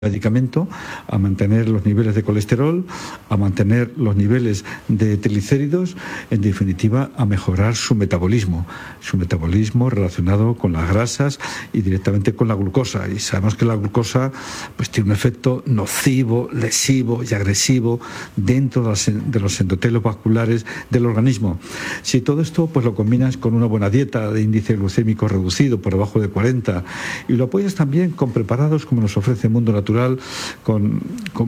medicamento a mantener los niveles de colesterol, a mantener los niveles de triglicéridos, en definitiva a mejorar su metabolismo relacionado con las grasas y directamente con la glucosa. Y sabemos que la glucosa pues tiene un efecto nocivo, lesivo y agresivo dentro de los endotelios vasculares del organismo. Si todo esto pues lo combinas con una buena dieta de índice glucémico reducido por debajo de 40 y lo apoyas también con preparados como nos ofrece Mundo Natural, con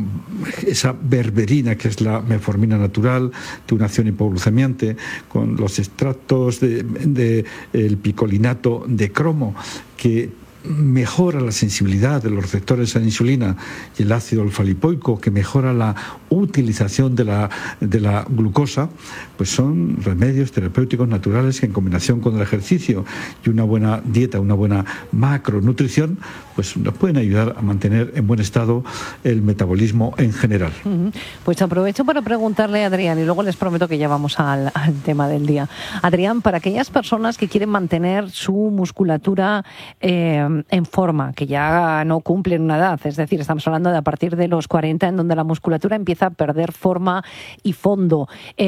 esa berberina que es la metformina natural de una acción hipoglucemiante, con los extractos de el picolinato de cromo que mejora la sensibilidad de los receptores a la insulina, y el ácido alfa-lipoico que mejora la utilización de la glucosa, pues son remedios terapéuticos naturales que en combinación con el ejercicio y una buena dieta, una buena macronutrición, pues nos pueden ayudar a mantener en buen estado el metabolismo en general. Pues aprovecho para preguntarle a Adrián y luego les prometo que ya vamos al tema del día. Adrián, para aquellas personas que quieren mantener su musculatura en forma, que ya no cumplen una edad, es decir, estamos hablando de a partir de los 40, en donde la musculatura empieza a perder forma y fondo.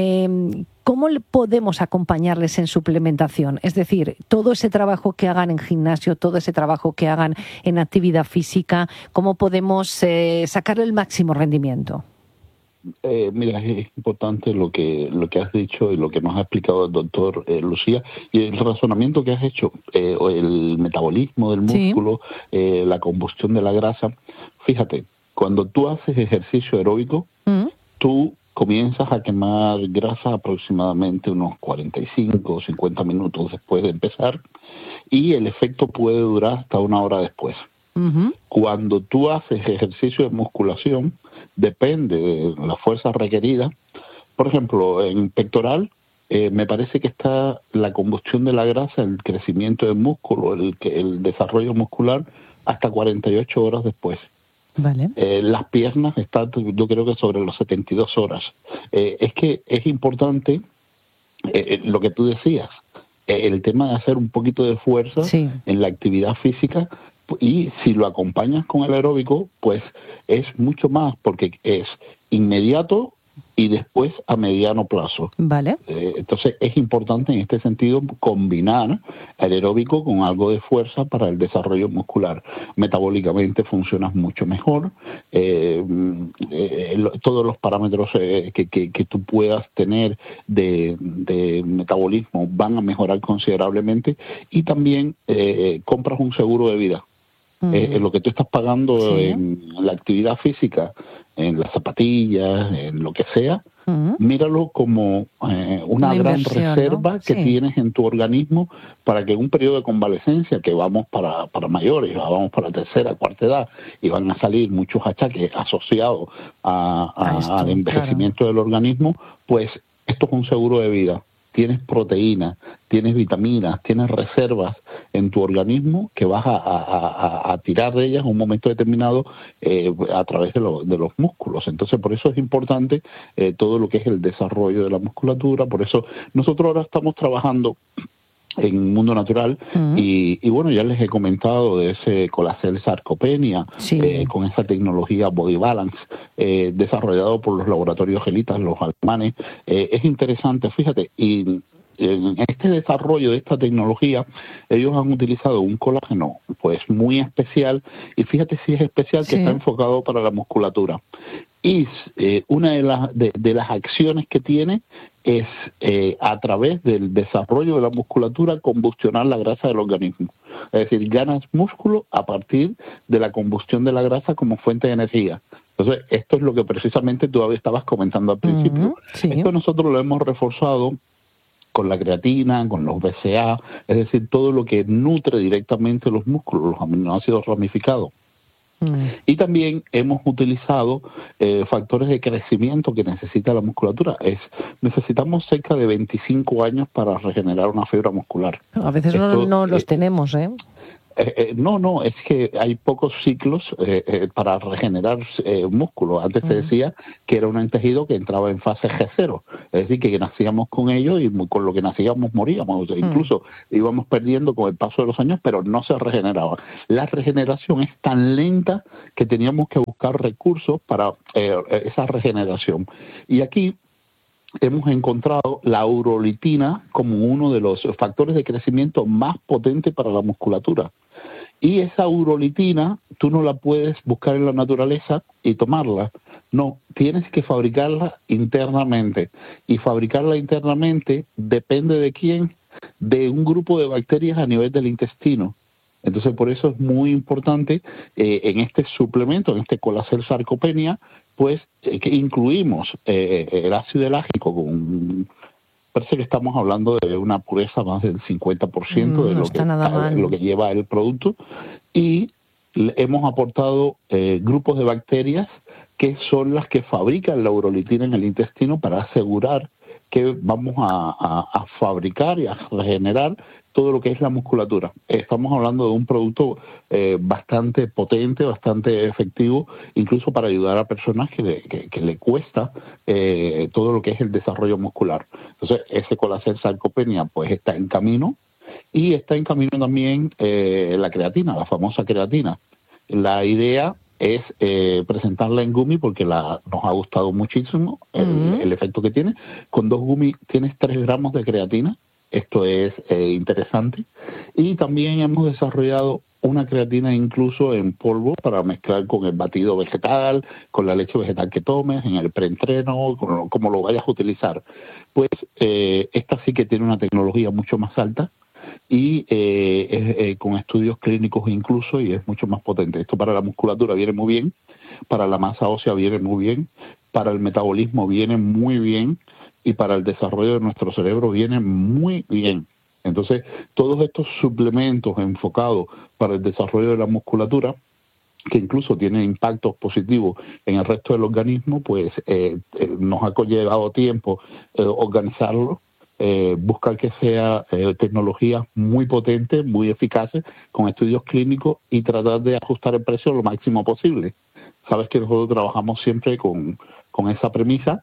¿Cómo podemos acompañarles en suplementación? Es decir, todo ese trabajo que hagan en gimnasio, todo ese trabajo que hagan en actividad física, ¿cómo podemos sacarle el máximo rendimiento? Mira, es importante lo que has dicho y lo que nos ha explicado el doctor Lucía, y el razonamiento que has hecho, el metabolismo del músculo, la combustión de la grasa. Fíjate, cuando tú haces ejercicio aeróbico, tú comienzas a quemar grasa aproximadamente unos 45 o 50 minutos después de empezar, y el efecto puede durar hasta una hora después. Cuando tú haces ejercicio de musculación, depende de la fuerza requerida. Por ejemplo, en pectoral, me parece que está la combustión de la grasa, el crecimiento del músculo, el desarrollo muscular, hasta 48 horas después. Vale. Las piernas están, yo creo que sobre las 72 horas. Es que es importante lo que tú decías, el tema de hacer un poquito de fuerza en la actividad física, y si lo acompañas con el aeróbico, pues es mucho más, porque es inmediato y después a mediano plazo. Vale. Entonces es importante en este sentido combinar el aeróbico con algo de fuerza para el desarrollo muscular. Metabólicamente funcionas mucho mejor, todos los parámetros que tú puedas tener de metabolismo van a mejorar considerablemente, y también compras un seguro de vida. Lo que tú estás pagando en la actividad física, en las zapatillas, en lo que sea, míralo como una gran reserva, ¿no?, que tienes en tu organismo para que en un periodo de convalecencia, que vamos para mayores, vamos para la tercera, cuarta edad, y van a salir muchos achaques asociados al envejecimiento del organismo, pues esto es un seguro de vida. Tienes proteínas, tienes vitaminas, tienes reservas en tu organismo que vas a tirar de ellas en un momento determinado a través de los músculos. Entonces, por eso es importante todo lo que es el desarrollo de la musculatura. Por eso nosotros ahora estamos trabajando en Mundo Natural, y bueno, ya les he comentado de ese Colacel Sarcopenia, con esa tecnología Body Balance, desarrollado por los laboratorios Gelitas, los alemanes. Es interesante, fíjate, y en este desarrollo de esta tecnología, ellos han utilizado un colágeno pues muy especial, y fíjate si es especial, que está enfocado para la musculatura. Y una de las acciones que tiene es a través del desarrollo de la musculatura combustionar la grasa del organismo. Es decir, ganas músculo a partir de la combustión de la grasa como fuente de energía. Entonces, esto es lo que precisamente tú estabas comentando al principio. Esto nosotros lo hemos reforzado con la creatina, con los BCA, es decir, todo lo que nutre directamente los músculos, los aminoácidos ramificados. Y también hemos utilizado factores de crecimiento que necesita la musculatura. Necesitamos cerca de 25 años para regenerar una fibra muscular. A veces no los tenemos, No, es que hay pocos ciclos para regenerar músculo. Antes te decía que era un tejido que entraba en fase G0, es decir, que nacíamos con ello y con lo que nacíamos moríamos. O sea, incluso íbamos perdiendo con el paso de los años, pero no se regeneraba. La regeneración es tan lenta que teníamos que buscar recursos para esa regeneración. Y aquí hemos encontrado la urolitina como uno de los factores de crecimiento más potentes para la musculatura. Y esa urolitina tú no la puedes buscar en la naturaleza y tomarla. No, tienes que fabricarla internamente. Y fabricarla internamente depende de quién, de un grupo de bacterias a nivel del intestino. Entonces, por eso es muy importante en este suplemento, en este Colacel Sarcopenia, pues que incluimos el ácido elágico parece que estamos hablando de una pureza más del 50% de lo que lleva el producto, y hemos aportado grupos de bacterias que son las que fabrican la urolitina en el intestino para asegurar que vamos a fabricar y a regenerar todo lo que es la musculatura. Estamos hablando de un producto bastante potente, bastante efectivo, incluso para ayudar a personas que le cuesta todo lo que es el desarrollo muscular. Entonces, ese Colacel Sarcopenia pues está en camino, y está en camino también la creatina, la famosa creatina. La idea es presentarla en gummy porque nos ha gustado muchísimo el efecto que tiene. Con 2 gummy tienes 3 gramos de creatina. Esto es interesante. Y también hemos desarrollado una creatina incluso en polvo para mezclar con el batido vegetal, con la leche vegetal que tomes, en el preentreno, como lo vayas a utilizar. Pues esta sí que tiene una tecnología mucho más alta y con estudios clínicos incluso, y es mucho más potente. Esto para la musculatura viene muy bien, para la masa ósea viene muy bien, para el metabolismo viene muy bien, y para el desarrollo de nuestro cerebro viene muy bien. Entonces, todos estos suplementos enfocados para el desarrollo de la musculatura, que incluso tienen impactos positivos en el resto del organismo, pues nos ha llevado tiempo organizarlo, buscar que sea tecnologías muy potentes, muy eficaces, con estudios clínicos, y tratar de ajustar el precio lo máximo posible. Sabes que nosotros trabajamos siempre con esa premisa,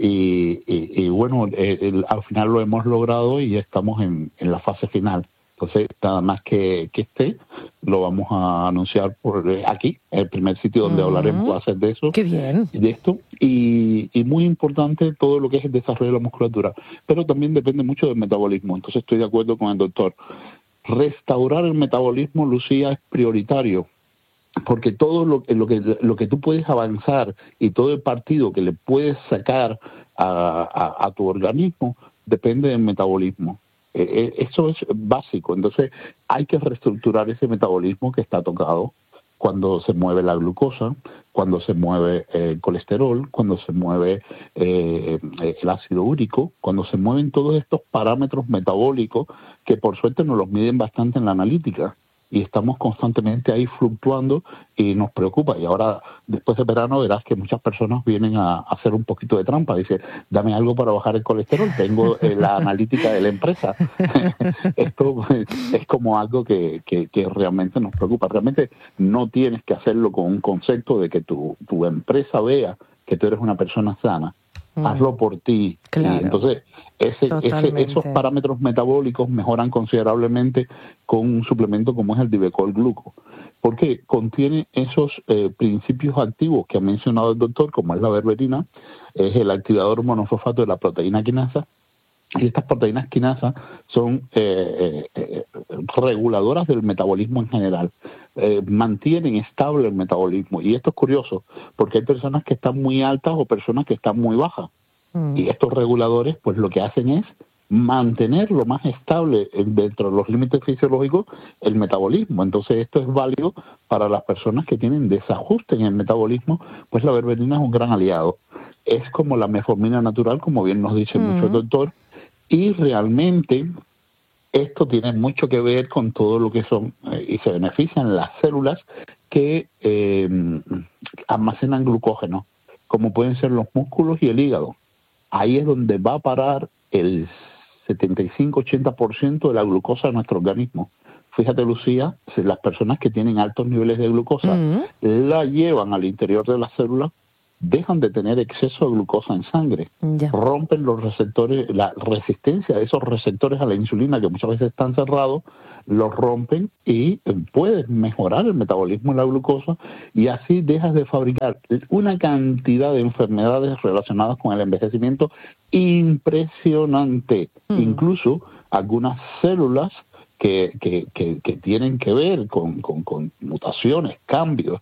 y bueno, al final lo hemos logrado y estamos en la fase final. Entonces, nada más que esté, lo vamos a anunciar por aquí, el primer sitio donde hablaremos va a ser de eso. ¡Qué bien! De esto, y muy importante todo lo que es el desarrollo de la musculatura, pero también depende mucho del metabolismo. Entonces, estoy de acuerdo con el doctor. Restaurar el metabolismo, Lucía, es prioritario, porque todo lo que tú puedes avanzar y todo el partido que le puedes sacar a tu organismo depende del metabolismo. Eso es básico. Entonces hay que reestructurar ese metabolismo que está tocado cuando se mueve la glucosa, cuando se mueve el colesterol, cuando se mueve el ácido úrico, cuando se mueven todos estos parámetros metabólicos que por suerte nos los miden bastante en la analítica. Y estamos constantemente ahí fluctuando y nos preocupa. Y ahora, después de verano, verás que muchas personas vienen a hacer un poquito de trampa. Dice, dame algo para bajar el colesterol, tengo la analítica de la empresa. Esto es como algo que realmente nos preocupa. Realmente no tienes que hacerlo con un concepto de que tu empresa vea que tú eres una persona sana. Hazlo por ti. Claro. Y entonces, esos parámetros metabólicos mejoran considerablemente con un suplemento como es el Divecol Gluco, porque contiene esos principios activos que ha mencionado el doctor, como es la berberina, es el activador monofosfato de la proteína quinasa, y estas proteínas quinasa son reguladoras del metabolismo en general, mantienen estable el metabolismo. Y esto es curioso, porque hay personas que están muy altas o personas que están muy bajas. Y estos reguladores, pues lo que hacen es mantener lo más estable dentro de los límites fisiológicos el metabolismo. Entonces esto es válido para las personas que tienen desajuste en el metabolismo, pues la berberina es un gran aliado. Es como la metformina natural, como bien nos dice mucho el doctor, y realmente esto tiene mucho que ver con todo lo que son y se benefician las células que almacenan glucógeno, como pueden ser los músculos y el hígado. Ahí es donde va a parar el 75-80% de la glucosa de nuestro organismo. fíjate, Lucía, si las personas que tienen altos niveles de glucosa la llevan al interior de las células, dejan de tener exceso de glucosa en sangre, rompen los receptores, la resistencia de esos receptores a la insulina que muchas veces están cerrados, los rompen y puedes mejorar el metabolismo de la glucosa y así dejas de fabricar una cantidad de enfermedades relacionadas con el envejecimiento impresionante. Incluso algunas células que tienen que ver con mutaciones, cambios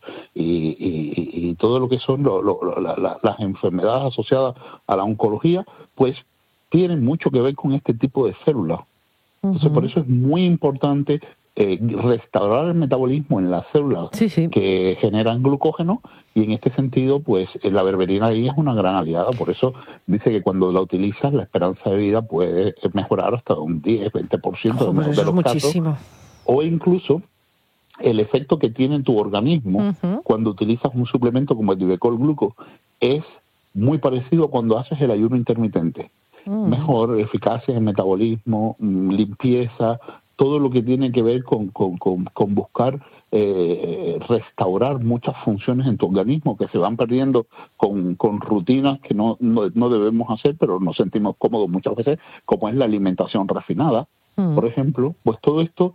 y todo lo que son las enfermedades asociadas a la oncología, pues tienen mucho que ver con este tipo de células. Entonces, por eso es muy importante restaurar el metabolismo en las células que generan glucógeno, y en este sentido, pues la berberina ahí es una gran aliada. Por eso dice que cuando la utilizas, la esperanza de vida puede mejorar hasta un 10-20% de los casos. O incluso el efecto que tiene en tu organismo cuando utilizas un suplemento como el Divecol Gluco es muy parecido a cuando haces el ayuno intermitente. Mejor eficacia en metabolismo, limpieza, todo lo que tiene que ver con buscar restaurar muchas funciones en tu organismo que se van perdiendo con rutinas que no debemos hacer, pero nos sentimos cómodos muchas veces, como es la alimentación refinada, por ejemplo. Pues todo esto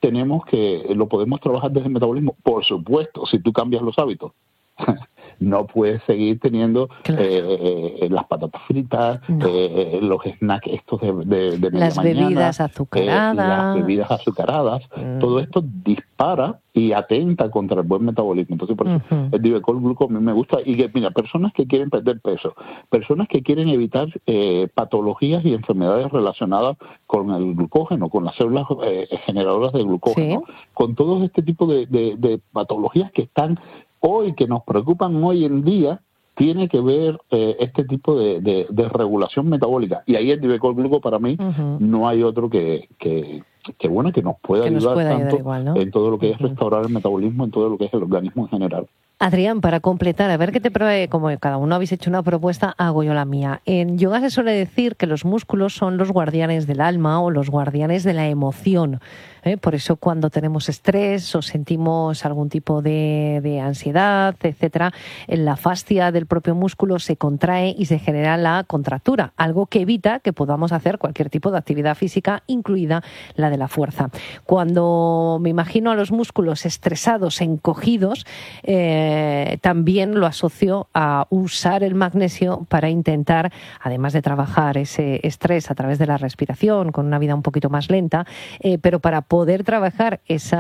lo podemos trabajar desde el metabolismo. Por supuesto, si tú cambias los hábitos. No puedes seguir teniendo las patatas fritas, los snacks estos de media las mañana, bebidas azucaradas. Las bebidas azucaradas. Todo esto dispara y atenta contra el buen metabolismo. Entonces, por eso el Divecol Gluco a mí me gusta. Y que, mira, personas que quieren perder peso, personas que quieren evitar patologías y enfermedades relacionadas con el glucógeno, con las células generadoras de glucógeno, con todo este tipo de patologías que están hoy, que nos preocupan hoy en día, tiene que ver este tipo de regulación metabólica. Y ahí el Divecol Gluco, para mí, no hay otro que nos pueda ayudar tanto igual, ¿no? En todo lo que es restaurar el metabolismo, en todo lo que es el organismo en general. Adrián, para completar, a ver qué te pruebe, como cada uno habéis hecho una propuesta, hago yo la mía. En yoga se suele decir que los músculos son los guardianes del alma o los guardianes de la emoción. Por eso cuando tenemos estrés o sentimos algún tipo de ansiedad, etcétera, la fascia del propio músculo se contrae y se genera la contractura, algo que evita que podamos hacer cualquier tipo de actividad física, incluida la de la fuerza. Cuando me imagino a los músculos estresados, encogidos, también lo asocio a usar el magnesio para intentar, además de trabajar ese estrés a través de la respiración, con una vida un poquito más lenta, pero para poder trabajar ese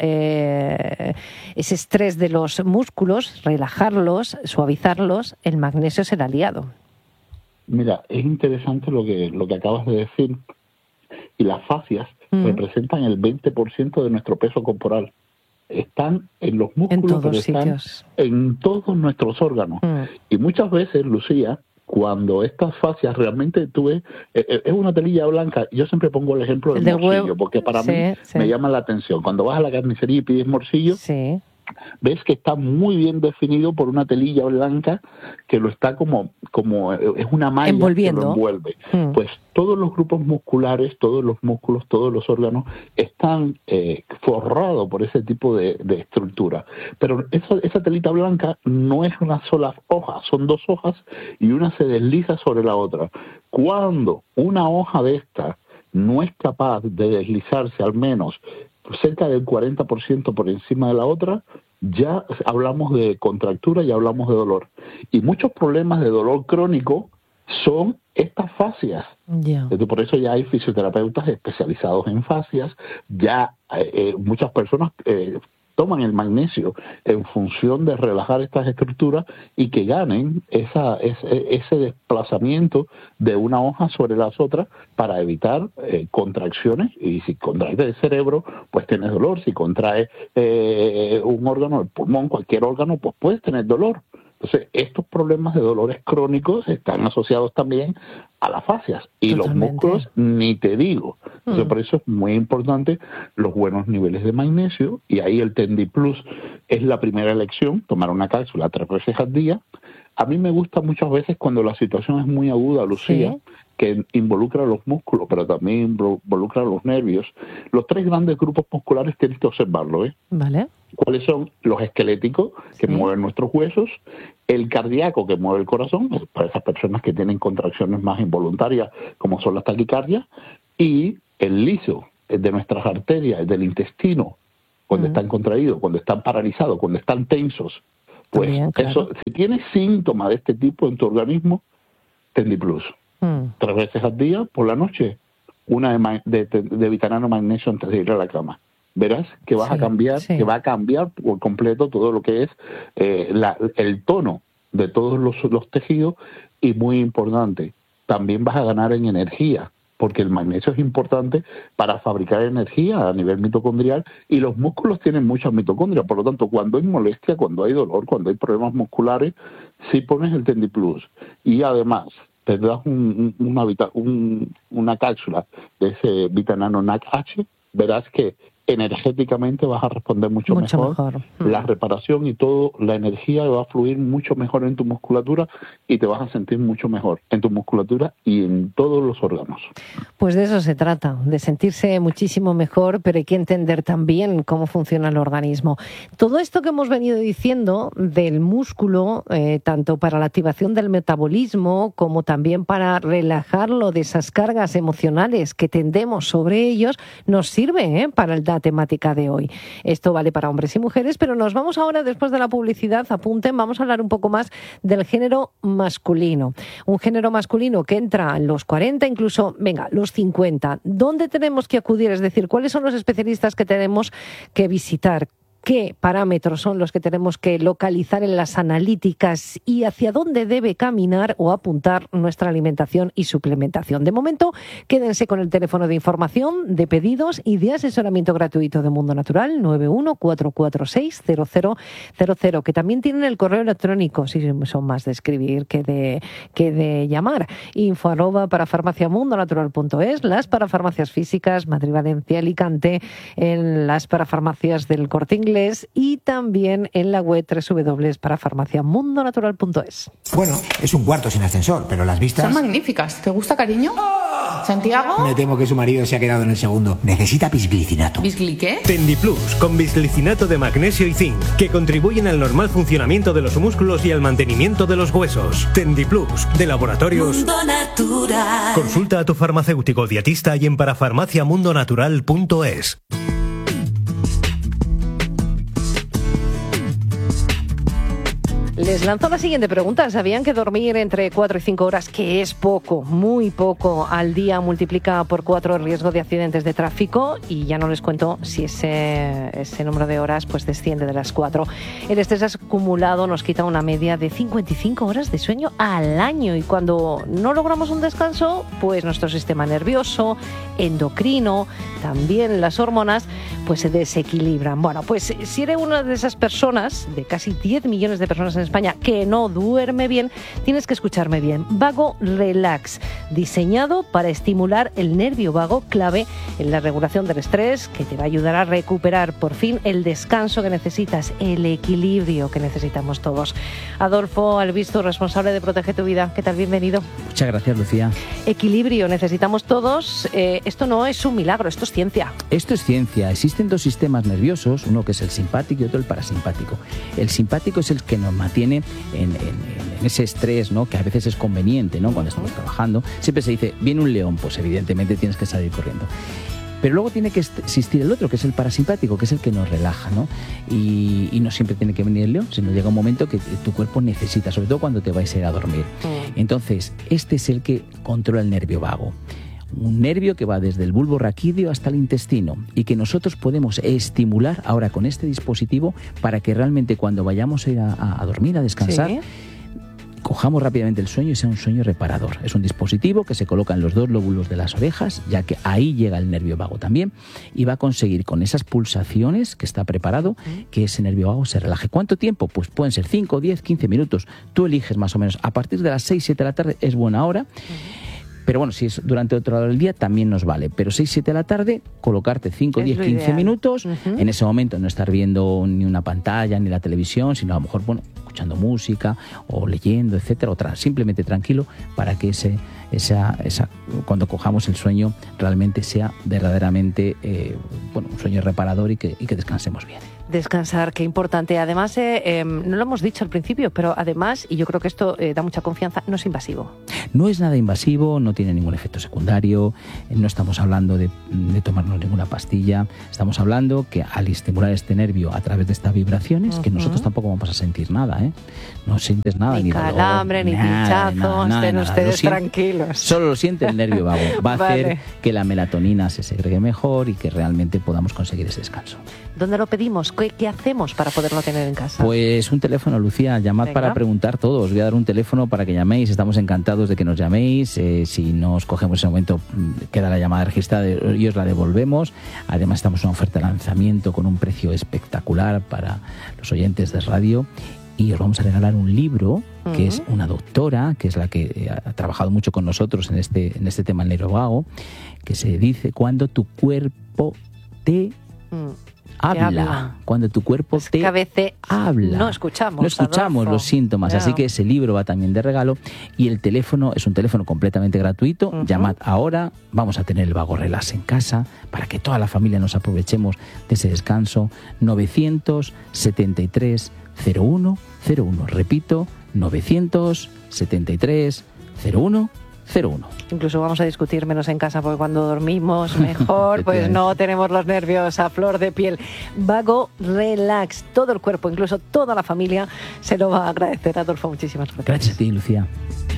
estrés de los músculos, relajarlos, suavizarlos, el magnesio es el aliado. Mira, es interesante lo que acabas de decir. Y las fascias representan el 20% de nuestro peso corporal. Están en los músculos, pero están en todos nuestros órganos. Y muchas veces, Lucía, cuando estas fascias realmente tú ves, es una telilla blanca. Yo siempre pongo el ejemplo del morcillo, porque para mí me llama la atención. Cuando vas a la carnicería y pides morcillo, ves que está muy bien definido por una telilla blanca que lo está como es una malla envolviendo, que lo envuelve. Pues todos los grupos musculares, todos los músculos, todos los órganos están forrados por ese tipo de estructura. Pero esa telita blanca no es una sola hoja, son dos hojas y una se desliza sobre la otra. Cuando una hoja de esta no es capaz de deslizarse al menos cerca del 40% por encima de la otra, ya hablamos de contractura y hablamos de dolor. Y muchos problemas de dolor crónico son estas fascias. Por eso ya hay fisioterapeutas especializados en fascias, ya muchas personas toman el magnesio en función de relajar estas estructuras y que ganen ese desplazamiento de una hoja sobre las otras para evitar contracciones. Y si contraes el cerebro, pues tienes dolor. Si contraes un órgano, el pulmón, cualquier órgano, pues puedes tener dolor. Entonces, estos problemas de dolores crónicos están asociados también a las fascias. Y los músculos, ni te digo. Entonces, por eso es muy importante los buenos niveles de magnesio. Y ahí el Tendi Plus es la primera elección. Tomar una cápsula 3 veces al día. A mí me gusta muchas veces cuando la situación es muy aguda, Lucía, sí, que involucra los músculos, pero también involucra los nervios. Los 3 grandes grupos musculares tienes que observarlo, ¿eh? Vale. ¿Cuáles son? Los esqueléticos, que mueven nuestros huesos, el cardíaco, que mueve el corazón, para esas personas que tienen contracciones más involuntarias, como son las taquicardias, y el liso, el de nuestras arterias, el del intestino, cuando están contraídos, cuando están paralizados, cuando están tensos. Pues también, claro, eso, si tienes síntomas de este tipo en tu organismo, Tendiplus. 3 veces al día, por la noche, una de vitamina magnesio antes de ir a la cama. Verás que vas a cambiar, que va a cambiar por completo todo lo que es el tono de todos los tejidos, y muy importante, también vas a ganar en energía, porque el magnesio es importante para fabricar energía a nivel mitocondrial, y los músculos tienen muchas mitocondrias. Por lo tanto, cuando hay molestia, cuando hay dolor, cuando hay problemas musculares, sí pones el Tendiplus. Y además te das una cápsula de ese Vitanano NAC-H, verás que energéticamente vas a responder mucho mejor. La reparación y todo, la energía va a fluir mucho mejor en tu musculatura, y te vas a sentir mucho mejor en tu musculatura y en todos los órganos. Pues de eso se trata, de sentirse muchísimo mejor, pero hay que entender también cómo funciona el organismo. Todo esto que hemos venido diciendo del músculo, tanto para la activación del metabolismo como también para relajarlo de esas cargas emocionales que tendemos sobre ellos, nos sirve para la temática de hoy. Esto vale para hombres y mujeres, pero nos vamos ahora, después de la publicidad, apunten, vamos a hablar un poco más del género masculino. Un género masculino que entra en los 40, incluso, los 50. ¿Dónde tenemos que acudir? Es decir, ¿cuáles son los especialistas que tenemos que visitar? ¿Qué parámetros son los que tenemos que localizar en las analíticas y hacia dónde debe caminar o apuntar nuestra alimentación y suplementación? De momento, quédense con el teléfono de información, de pedidos y de asesoramiento gratuito de Mundo Natural, 914460000, que también tienen el correo electrónico, si son más de escribir que de llamar, info@parafarmaciamundonatural.es, las parafarmacias físicas, Madrid, Valencia, Alicante, en las parafarmacias del Corte Inglés, y también en la web www.parafarmaciamundonatural.es. Bueno, es un cuarto sin ascensor, pero las vistas son magníficas. ¿Te gusta, cariño? ¿Santiago? Me temo que su marido se ha quedado en el segundo. Necesita bisglicinato. ¿Bisgli qué? Tendiplus, con bisglicinato de magnesio y zinc, que contribuyen al normal funcionamiento de los músculos y al mantenimiento de los huesos. Tendiplus, de Laboratorios Mundo Natural. Consulta a tu farmacéutico dietista y en parafarmaciamundonatural.es. Les lanzo la siguiente pregunta. ¿Sabían que dormir entre 4 y 5 horas, que es poco, muy poco, al día, multiplica por 4 el riesgo de accidentes de tráfico? Y ya no les cuento si ese número de horas pues desciende de las 4. El estrés acumulado nos quita una media de 55 horas de sueño al año. Y cuando no logramos un descanso, pues nuestro sistema nervioso, endocrino, también las hormonas, pues se desequilibran. Bueno, pues si eres una de esas personas, de casi 10 millones de personas en España, que no duerme bien, tienes que escucharme bien. Vago Relax, diseñado para estimular el nervio vago, clave en la regulación del estrés, que te va a ayudar a recuperar por fin el descanso que necesitas, el equilibrio que necesitamos todos. Adolfo Albistu, responsable de Protege tu Vida. ¿Qué tal? Bienvenido. Muchas gracias, Lucía. Equilibrio necesitamos todos. Esto no es un milagro, esto es ciencia. Esto es ciencia. Existen 2 sistemas nerviosos, uno que es el simpático y otro el parasimpático. El simpático es el que nos mantiene en ese estrés, ¿no?, que a veces es conveniente, ¿no?, cuando estamos trabajando. Siempre se dice, viene un león, pues evidentemente tienes que salir corriendo. Pero luego tiene que existir el otro, que es el parasimpático, que es el que nos relaja, ¿no? Y no siempre tiene que venir el león, sino llega un momento que tu cuerpo necesita, sobre todo cuando te vais a ir a dormir. Entonces, este es el que controla el nervio vago. Un nervio que va desde el bulbo raquídeo hasta el intestino y que nosotros podemos estimular ahora con este dispositivo para que realmente cuando vayamos a ir a dormir, a descansar, ¿sí?, cojamos rápidamente el sueño y sea un sueño reparador. Es un dispositivo que se coloca en los 2 lóbulos de las orejas, ya que ahí llega el nervio vago también, y va a conseguir con esas pulsaciones que está preparado que ese nervio vago se relaje. ¿Cuánto tiempo? Pues pueden ser 5, 10, 15 minutos. Tú eliges más o menos. A partir de las 6, 7 de la tarde es buena hora. Pero bueno, si es durante otro lado del día también nos vale. Pero 6-7 de la tarde, colocarte 5, 10, 15 minutos. En ese momento no estar viendo ni una pantalla ni la televisión, sino a lo mejor, bueno, escuchando música o leyendo, etcétera, simplemente tranquilo, para que cuando cojamos el sueño realmente sea verdaderamente un sueño reparador y que descansemos bien. Descansar, qué importante. Además, no lo hemos dicho al principio, pero además, y yo creo que esto da mucha confianza, no es invasivo. No es nada invasivo, no tiene ningún efecto secundario, no estamos hablando de tomarnos ninguna pastilla, estamos hablando que al estimular este nervio a través de estas vibraciones, que nosotros tampoco vamos a sentir nada, no sientes nada. Ni calambre, ni pinchazos, estén ustedes tranquilos. Solo lo siente el nervio vago. Va a hacer que la melatonina se segregue mejor y que realmente podamos conseguir ese descanso. ¿Dónde lo pedimos? ¿Qué hacemos para poderlo tener en casa? Pues un teléfono, Lucía, llamad. Venga. Para preguntar todo. Os voy a dar un teléfono para que llaméis, estamos encantados de que nos llaméis. Si no os cogemos en ese momento, queda la llamada registrada y os la devolvemos. Además estamos en una oferta de lanzamiento con un precio espectacular para los oyentes de radio. Y os vamos a regalar un libro que es una doctora, que es la que ha trabajado mucho con nosotros en este tema del nervio vago, que se dice Cuando tu cuerpo te habla. Cuando tu cuerpo te habla. No escuchamos los síntomas. Claro. Así que ese libro va también de regalo. Y el teléfono es un teléfono completamente gratuito. Llamad ahora. Vamos a tener el Vago Relax en casa para que toda la familia nos aprovechemos de ese descanso. 973 0101. Repito, 973 0101. Incluso vamos a discutir menos en casa, porque cuando dormimos mejor, pues no tenemos los nervios a flor de piel. Vago Relax, todo el cuerpo, incluso toda la familia, se lo va a agradecer. Adolfo, muchísimas gracias. Gracias a ti, Lucía.